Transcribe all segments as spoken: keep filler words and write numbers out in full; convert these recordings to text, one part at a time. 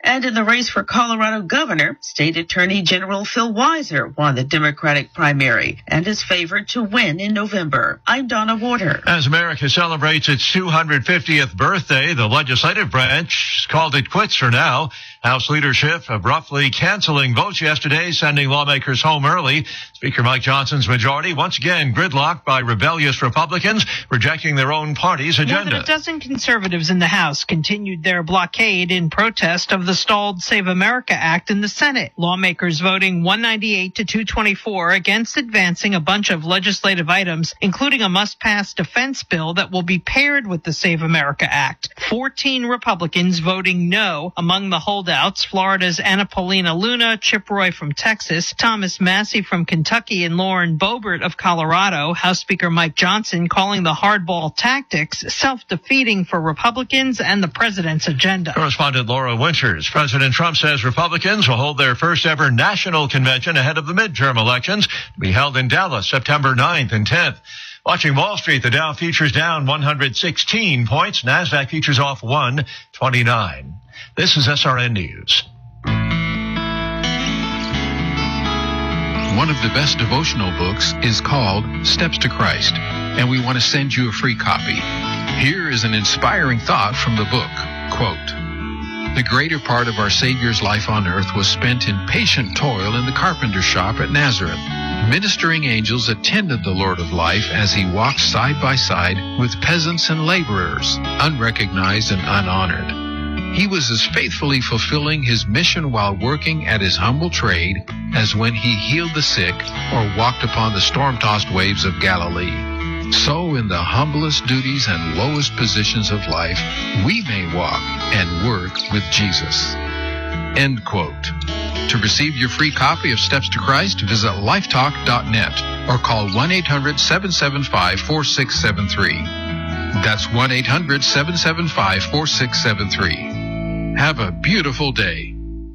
And in the race for Colorado governor, State Attorney General Phil Weiser won the Democratic primary and is favored to win in November. I'm Donna Warder. As America celebrates its two hundred fiftieth birthday, the legislative branch called it quits for now. House leadership abruptly canceling votes yesterday, sending lawmakers home early. Speaker Mike Johnson's majority once again gridlocked by rebellious Republicans rejecting their own party's agenda. More than a dozen conservatives in the House continued their blockade in protest of the stalled Save America Act in the Senate. Lawmakers voting one ninety-eight to two twenty-four against advancing a bunch of legislative items, including a must-pass defense bill that will be paired with the Save America Act. fourteen Republicans voting no. Among the holdouts, Florida's Anna Paulina Luna, Chip Roy from Texas, Thomas Massey from Kentucky, and Lauren Boebert of Colorado. House Speaker Mike Johnson calling the hardball tactics self-defeating for Republicans and the president's agenda. Correspondent Laura Winters. President Trump says Republicans will hold their first ever national convention ahead of the midterm elections to be held in Dallas September ninth and tenth. Watching Wall Street, the Dow futures down one hundred sixteen points. NASDAQ futures off one twenty-nine. This is S R N News. One of the best devotional books is called Steps to Christ, and we want to send you a free copy. Here is an inspiring thought from the book. Quote, "The greater part of our Savior's life on earth was spent in patient toil in the carpenter's shop at Nazareth. Ministering angels attended the Lord of life as he walked side by side with peasants and laborers, unrecognized and unhonored. He was as faithfully fulfilling his mission while working at his humble trade as when he healed the sick or walked upon the storm-tossed waves of Galilee. So in the humblest duties and lowest positions of life, we may walk and work with Jesus." End quote. To receive your free copy of Steps to Christ, visit lifetalk dot net or call one eight hundred seven seven five four six seven three. That's one eight hundred seven seven five four six seven three. Have a beautiful day.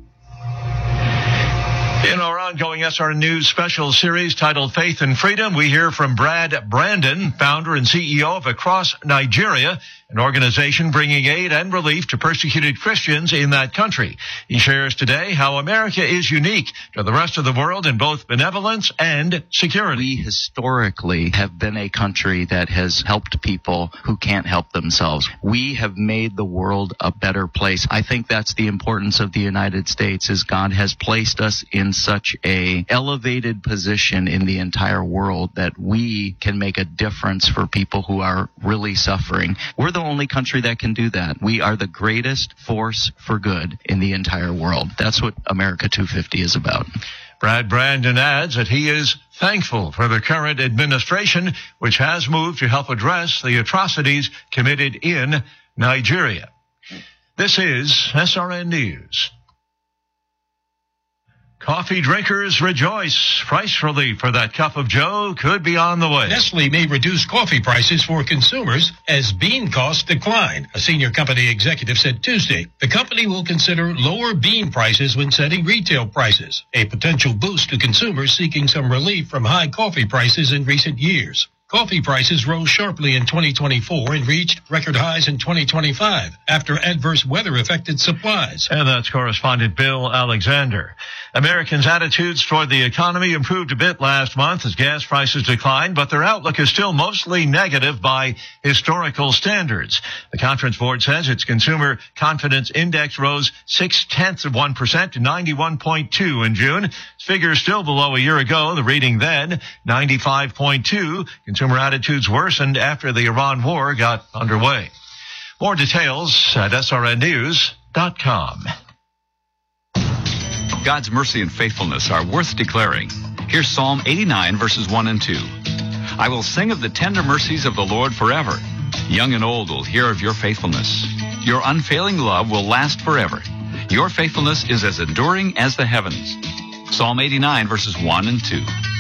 In our ongoing S R N News special series titled Faith and Freedom, we hear from Brad Brandon, founder and C E O of Across Nigeria, an organization bringing aid and relief to persecuted Christians in that country. He shares today how America is unique to the rest of the world in both benevolence and security. We historically have been a country that has helped people who can't help themselves. We have made the world a better place. I think that's the importance of the United States, is God has placed us in such a elevated position in the entire world that we can make a difference for people who are really suffering. We're the only country that can do that. We are the greatest force for good in the entire world. That's what America two fifty is about. Brad Brandon adds that he is thankful for the current administration, which has moved to help address the atrocities committed in Nigeria. This is S R N News. Coffee drinkers rejoice. Price relief for that cup of joe could be on the way. Nestle may reduce coffee prices for consumers as bean costs decline, a senior company executive said Tuesday. The company will consider lower bean prices when setting retail prices, a potential boost to consumers seeking some relief from high coffee prices in recent years. Coffee prices rose sharply in twenty twenty-four and reached record highs in twenty twenty-five after adverse weather affected supplies. And that's correspondent Bill Alexander. Americans' attitudes toward the economy improved a bit last month as gas prices declined, but their outlook is still mostly negative by historical standards. The Conference Board says its consumer confidence index rose six-tenths of one percent to ninety-one point two in June. This figure is still below a year ago. The reading then, ninety-five point two. Consumer attitudes worsened after the Iran war got underway. More details at S R N news dot com. God's mercy and faithfulness are worth declaring. Here's Psalm eighty-nine, verses one and two. I will sing of the tender mercies of the Lord forever. Young and old will hear of your faithfulness. Your unfailing love will last forever. Your faithfulness is as enduring as the heavens. Psalm eighty-nine, verses one and two.